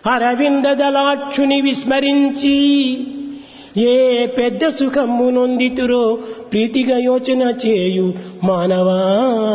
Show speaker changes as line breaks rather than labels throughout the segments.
అరవింద దళాక్షుని విస్మరించి ఏ పెద్ద సుఖము నొందితురో ప్రీతిగా యోచన చేయు మానవా.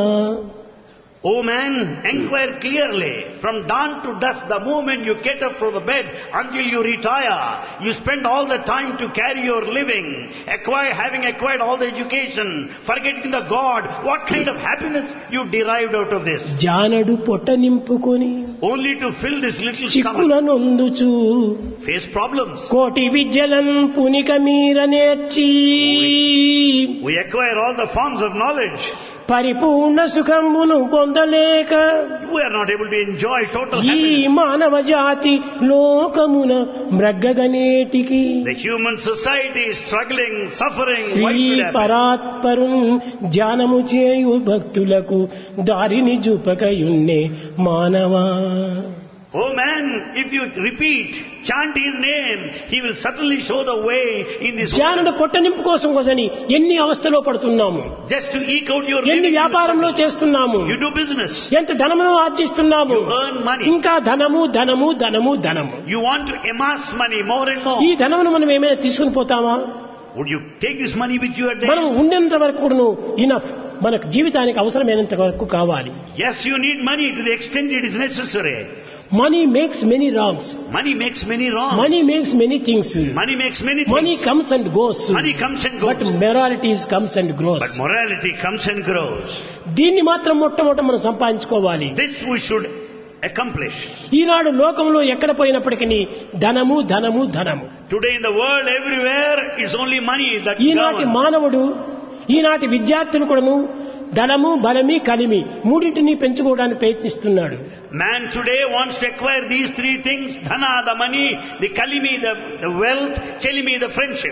O man, inquire clearly. From dawn to dusk, the moment you get up from the bed until you retire, you spend all the time to carry your living, having acquired all the education, forgetting the God. What kind of happiness you derived out of this?
జానడు పొట్ట నింపుకొని
Only to fill this little
చిక్కులనొందుచు
face problems.
కోటి విద్యలను పునిక మీర నేర్చి
We acquire all the forms of knowledge.
పరిపూర్ణ సుఖమును పొందలేక
We are not able to enjoy total
ఈ
happiness.
మానవ జాతి లోకమున మ్రగ్గగనేటికి
The human society is struggling, suffering.
Shri
Why should happen?
పరాత్పరు ధ్యానము చేయు భక్తులకు దారిని చూపకయున్నే మానవా.
Oh man, if you repeat, chant his name, he will certainly show the way in this
ధ్యానుడు
world.
పొట్ట నింపు కోసం కోసని ఎన్ని అవస్థలో పడుతున్నాము,
Just to eke out your
ఎన్ని
living.
వ్యాపారంలో చేస్తున్నాము,
You do business.
ఎంత ధనమును ఆర్జిస్తున్నాము.
You earn money.
ఇంకా ధనము ధనము ధనము ధనము.
You want to amass money more and more.
ఈ ధనమును మనం ఏమైనా తీసుకుని పోతామా?
Would you take this money with you at the
మనం
end?
ఉండేంత వరకు కూడాను ఇనఫ్, మనకు జీవితానికి అవసరమైనంత వరకు కావాలి.
Yes, you need money to the extent it is necessary.
Money makes many wrongs,
Money makes many wrong.
Money makes many things,
Money makes many
money
things.
Comes and goes,
Money comes and
but
goes.
Moralities comes and grows.
But morality comes and grows.
దీన్ని మాత్రం మొట్టమొదట మనం సంపాదించుకోవాలి.
This we should accomplish.
ఈనాడు లోకంలో ఎక్కడ పోయినప్పటికీ ధనము ధనము ధనము.
Today in the world, everywhere, it's only money that
ఈనాటి
governs.
మానవుడు, ఈనాటి విద్యార్థులు కూడాను ధనము బలమి కలిమి మూడింటిని పెంచుకోవడానికి ప్రయత్నిస్తున్నాడు.
Man today wants to acquire these three things: dhana, the money; the kalimi, the wealth; chelimi, the friendship.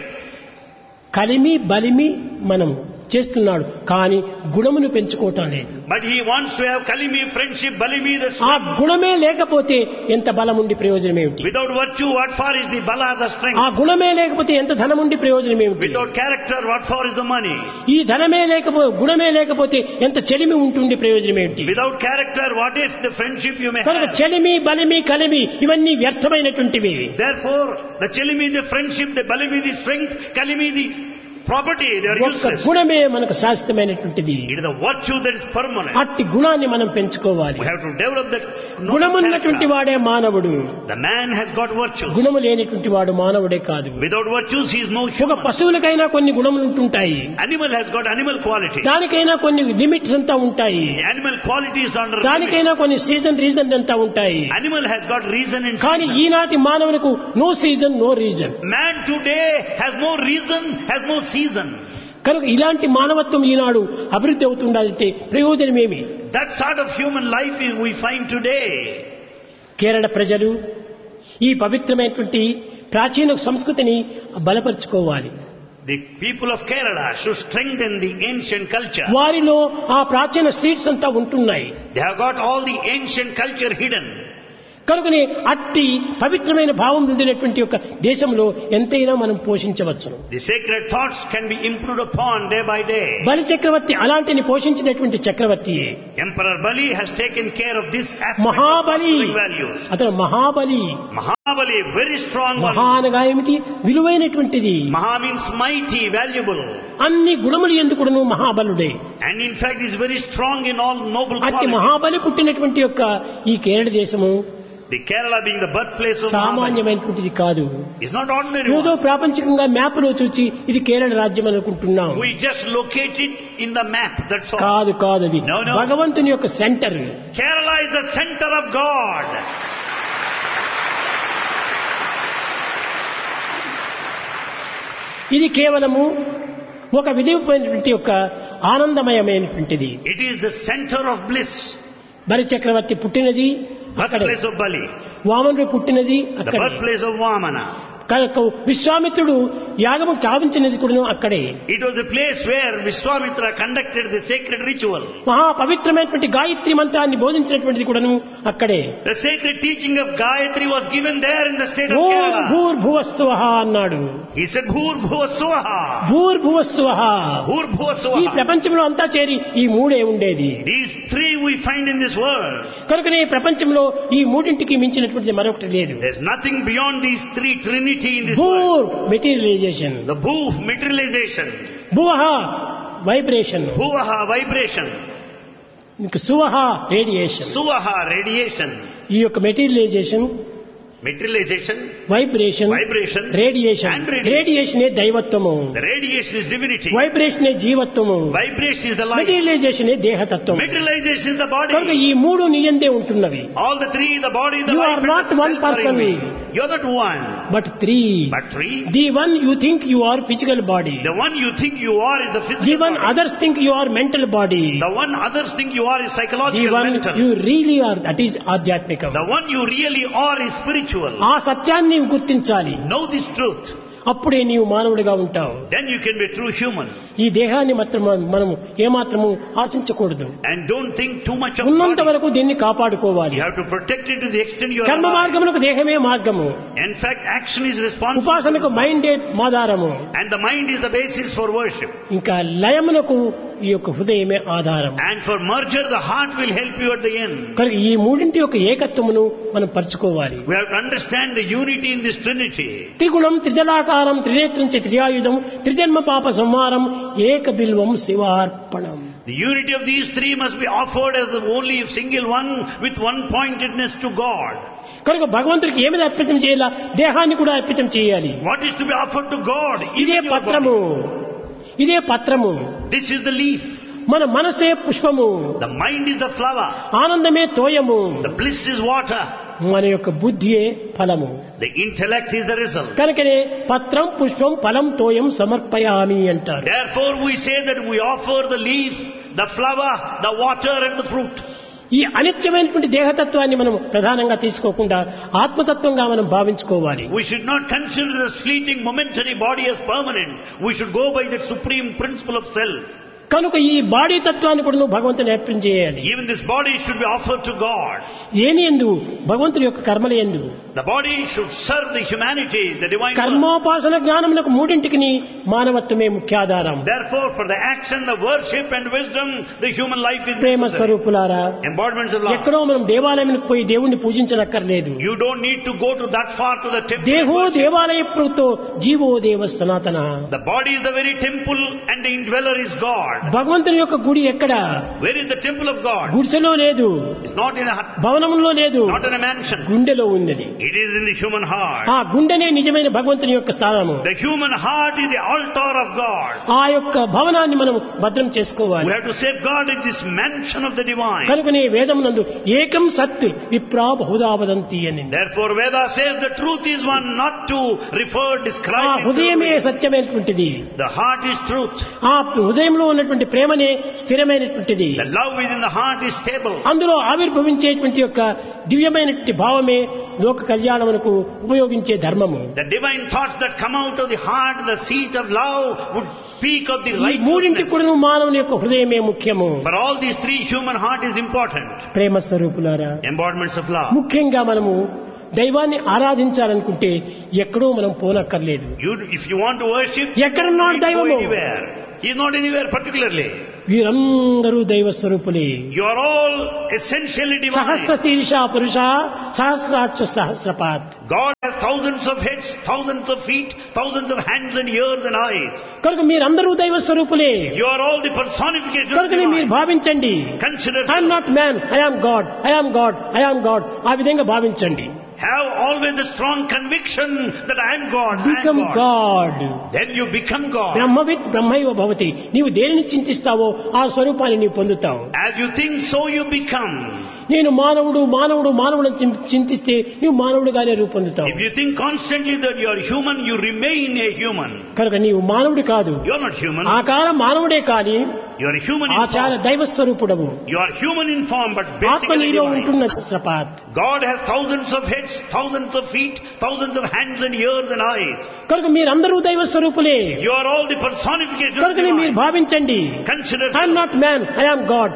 కలిమి బలిమి మనం చేస్తున్నాడు, కానీ గుణమును పెంచుకోవటం లేదు.
But he wants to have kalimi, friendship, balimi, the
ఆ
strength.
గుణమే లేకపోతే ఎంత బలం ఉండి ప్రయోజనం ఏమిటి?
Without virtue, what for is the bala, the
ఆ
strength?
గుణమే లేకపోతే ఎంత ధనం ఉండి ప్రయోజనం ఏమిటి?
Without character, what for is the money?
ఈ ధనమే లేకపోతే గుణమే లేకపోతే ఎంత చెలిమి ఉంటుంది ప్రయోజనం ఏమిటి?
Without character, what is the friendship you may
కనుక
have?
చెలిమి బలిమి కలిమి ఇవన్నీ వ్యర్థమైనటువంటివి.
Therefore, the chelimi, the friendship; the balimi, the strength; kalimi, the property, they are
ఒక్క
useless.
గుణమే మనకు శాశ్వతమైనటువంటిది.
It is the virtue that is permanent.
అట్టి గుణాన్ని మనం పెంచుకోవాలి.
We have to develop that
గుణమున్నటువంటి
character.
వాడే మానవుడు,
The man has got virtues.
గుణము లేనటువంటి వాడు మానవుడే కాదు.
Without virtues, he is no
ఒక
human.
పశువులకైనా కొన్ని గుణములు ఉంటుంటాయి,
Animal has got animal quality.
దానికైనా కొన్ని లిమిట్స్ అంతా ఉంటాయి,
The animal qualities are under
దానికైనా
limits.
కొన్ని రీజన్ అంతా ఉంటాయి.
Animal has got reason and
కానీ
season.
ఈనాటి మానవులకు no season no reason.
Man today has no reason, has no season.
కనుక ఇలాంటి మానవత్వం ఈనాడు అభివృద్ధి అవుతుండాలంటే ప్రయోజనమేమి?
That sort of human life is we find today.
Kerala ప్రజలు ఈ పవిత్రమైనటువంటి ప్రాచీన సంస్కృతిని బలపరుచుకోవాలి.
The people of Kerala should strengthen the ancient culture.
వారిలో ఆ ప్రాచీన సీడ్స్ అంతా ఉంటున్నాయి.
They have got all the ancient culture hidden.
కనుకనే అట్టి పవిత్రమైన భావం ఉండినటువంటి ఒక దేశంలో ఎంతైనా మనం పోషించవచ్చును.
The sacred thoughts can be improved upon day by day.
బలి చక్రవర్తి అలాంటిని పోషించినటువంటి చక్రవర్తియే.
Emperor Bali has taken care of this aspect
Mahabali,
of spiritual values.
అతను Mahabali.
Mahabali, very strong one.
మహా అనగా ఏమిటి? విలువైనటువంటిది.
Maha means mighty, valuable.
అన్ని గుణములు ఎందుకును మహాబలుడే.
And in fact is very strong in all noble
అట్టి
qualities.
Mahabali పుట్టినటువంటి యొక్క ఈ కేరళ దేశము
The Kerala being the birthplace of Mahabali
సామాన్యమైనటువంటిది కాదు.
is not ordinary
ఏదో
one.
ప్రాపంచికంగా మ్యాప్లో చూసి ఇది కేరళ రాజ్యం అనుకుంటున్నాం.
We just locate it in the map, that's all.
కాదు కాదు, అది
No, no.
భగవంతుని యొక్క centre.
Kerala is the center of God.
ఇది కేవలము ఒక విధిమైనటువంటి యొక్క ఆనందమయమైనటువంటిది.
It is the center of bliss.
బలి చక్రవర్తి పుట్టినది అక్కడే,
Birthplace of Bali.
వామనుడు పుట్టినది
The
అక్కడే,
birthplace of Vamana.
కనుక విశ్వామిత్రుడు యాగము చావించినది కూడా అక్కడే.
It was a place where Vishwamitra conducted the sacred ritual.
మహా పవిత్రమైనటువంటి గాయత్రి మంత్రాన్ని బోధించినటువంటిది కూడాను అక్కడే.
The sacred teaching of Gayatri was given there in the state of
Om
Kerala.
భూర్భువస్సువః అన్నాడు.
He said, Bhur Swaha.
భూర్భువస్సువః.
Bhur
ఈ
Swaha.
ప్రపంచంలో అంతా చేరి ఈ మూడే ఉండేది.
These three we find in this world.
కనుకనే ఈ ప్రపంచంలో ఈ మూడింటికి మించినటువంటిది మరొకటి లేదు.
There's nothing beyond these three trinity in this world.
భూర్ materialisation,
The Bhu, materialization.
భువః vibration,
Bhuvaha, vibration.
ఇంకా సువః రేడియేషన్.
Suvaha, radiation.
ఈ యొక్క materialisation,
Materialization,
vibration,
vibration,
radiation.
and radiation.
రేడియేషనే దైవత్వము,
The radiation is divinity.
వైబ్రేషనే జీవత్వము,
Vibration is the life.
మెటీరియలైజేషనే దేహతత్వం.
Materialization is the
కనుక
body.
ఈ మూడు నీయందే ఉంటున్నవి.
All the three, the body, the
You
life,
are
and
not
the
one
self are in
person.
me. You're not one,
but three.
but three.
The one you think you are physical body,
The one you think you are is the
the
physical
one
body.
Others think you are mental body,
The one others think you are is
the
psychological,
one
mental.
You really are that is ఆధ్యాత్మికం.
The one you really are is spiritual.
ఆ సత్యాన్ని నీవు గుర్తించాలి.
Know this truth.
అప్పుడే నీవు మానవుడిగా ఉంటావు.
Then you can be a true human.
ఈ దేహాన్ని మాత్రం మనం ఏమాత్రము ఆశించకూడదు.
And don't think too much of
ఉన్నంత
body.
వరకు దీన్ని కాపాడుకోవాలి.
You have to protect it to the extent you are
కర్మ
alive.
మార్గమునకు దేహమే మార్గము,
In fact, action is responsible.
ఉపాసనకు మైండే ఆధారము,
And the mind is the basis for worship.
ఇంకా లయమునకు ఈ యొక్క హృదయమే ఆధారం.
And for merger, the heart will help you at the end.
కనుక ఈ మూడింటి యొక్క ఏకత్వమును మనం పరుచుకోవాలి.
We have to understand the unity in this trinity.
త్రిగుణం త్రిదళాకారం త్రినేత్రం చ త్రియాయుధం త్రిజన్మ పాప సంహారం ఏక Bilvam శివార్పణం.
The unity of these three must be offered as the only single one with one pointedness to God.
కనుక భగవంతుడికి ఏమిది అర్పితం చేయాలా? దేహాన్ని కూడా అర్పితం చేయాలి.
What is to be offered to God?
ఇదే
Even your
పత్రము,
body.
ఇదే పత్రము.
This is the leaf.
మన మనసే పుష్పము,
The mind is the flower.
ఆనందమే తోయము,
The bliss is water.
మన యొక్క బుద్ధియే ఫలము.
The intellect is the result.
కనుకనే పత్రం పుష్పం ఫలం తోయం సమర్పయామి అంటారు.
Therefore we say that we offer the leaf, the flower, the water and the fruit.
ఈ అనిత్యమైనటువంటి దేహతత్వాన్ని మనం ప్రధానంగా తీసుకోకుండా ఆత్మతత్వంగా మనం భావించుకోవాలి.
We should not consider this fleeting momentary body as permanent. We should go by the supreme principle of self.
కనుక ఈ body తత్వాన్ని కూడా నువ్వు భగవంతుని అర్పణ చేయాలి.
Even this body should be offered to God.
ఏని ఎందు? భగవంతుని యొక్క కర్మల ఎందు.
The body should serve the humanity, the divine work.
కర్మోపాసన జ్ఞానమునకు మూడింటికి మానవత్వమే ముఖ్యాధారం.
Therefore, for the action, the worship and wisdom, the human life is
Prema
necessary.
స్వరూపులారా,
Embodiments of love.
ఎక్కడో మనం దేవాలయానికి పోయి దేవుణ్ణి పూజించనక్కర్లేదు.
You don't need to go to that far to the temple.
దేహో
to worship.
దేవాలయ ప్రోక్తో GO దేవ సనాతన.
The body is the very temple and the indweller is God.
భగవంతుని యొక్క గుడి ఎక్కడ?
Where is the temple of God?
గుడిసెలో లేదు,
It's not in a hut,
భవనంలో లేదు,
not in a mansion.
గుండెలో ఉన్నది.
It is in the human heart.
ఆ గుండెనే నిజమైన భగవంతుని యొక్క స్థానము.
The human heart is the altar of God.
ఆ యొక్క భవనాన్ని మనం భద్రం చేసుకోవాలి.
We have to safeguard in this mansion of the divine.
కనుకనే వేదమునందు ఏకం సత్ విప్రా బహుదా వదంతి అని.
Therefore Veda says the truth is one, not to refer,
ఆ
describe it.
హృదయమే సత్యమైనటువంటిది.
The heart is truth.
ఆ హృదయంలో ఉన్నటువంటి ప్రేమనే స్థిరమైనటువంటిది.
The love within the heart is stable.
అందులో ఆవిర్భవించేటువంటి యొక్క దివ్యమైనటువంటి భావమే లోక కళ్యాణమునకు ఉపయోగించే ధర్మము.
The divine thoughts that come out of the heart, the seat of love, would speak of the
ఈ మూడింటి
righteousness.
కూడా మానవుని యొక్క హృదయమే ముఖ్యము.
For all these three, human heart is important.
ప్రేమ స్వరూపులారా,
Embodiments of love.
ముఖ్యంగా మనము దైవాన్ని ఆరాధించాలనుకుంటే ఎక్కడో మనం పోనక్కర్లేదు.
If you want to worship,
ఎక్కడున్నాడు
you don't
దైవము?
go anywhere. He is not anywhere particularly.
వీరందరూ దైవ స్వరూపులే.
You are all essentially
Sahasra
divine.
శీర్ష పురుష సహస్రాక్ష సహస్రపాత్.
God has thousands of heads, thousands of feet, thousands of hands and ears and eyes.
కనుక మీరందరూ దైవ స్వరూపులే.
You are all the personification of
కనుక మీరు
divine.
భావించండి,
Consider
I'm not man, I am God, I am God, I am God. ఆ విధంగా భావించండి.
Have always the strong conviction that I am God. I
become
am God.
God.
Then you become God.
బ్రహ్మవిత్ బ్రహ్మైవ భవతి. నీవు దేనిని చింతిస్తావో ఆ స్వరూపాన్ని నీవు పొందుతావు.
As you think, so you become.
నేను మానవుడు మానవుడు మానవుడు చింతిస్తే నీవు మానవుడుగానే రూపొందుతావు.
If you think constantly that you are human, you remain a human.
కనుక నీవు మానవుడు కాదు.
You are not human.
ఆకారం మానవుడే కాని
You are human in
ఆచార
form.
దైవ స్వరూపుడవు.
You are human in form, but
ఆత్మ
basically
నీలో
divine.
ఉంటున్న సపాత్.
God has thousands of heads, thousands of feet, thousands of hands and ears and eyes.
కనుక మీరందరూ దైవ స్వరూపులే.
You are all the personification of
కనుక మీరు
divine.
భావించండి,
Consider
I'm not man, I am God.